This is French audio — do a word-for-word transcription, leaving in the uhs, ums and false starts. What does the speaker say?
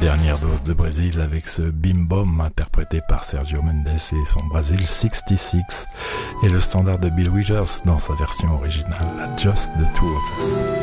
dernière dose de Brésil avec ce Bim Bom interprété par Sergio Mendes et son Brazil soixante-six et le standard de Bill Withers dans sa version originale Just the Two of Us.